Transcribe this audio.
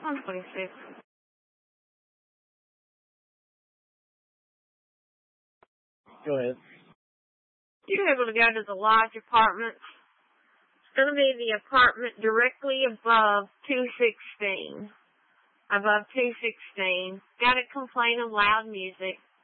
126. Go ahead. You're able to go to the Lodge Apartments. It's going to be the apartment directly above 216. Above 216. Got a complaint of loud music.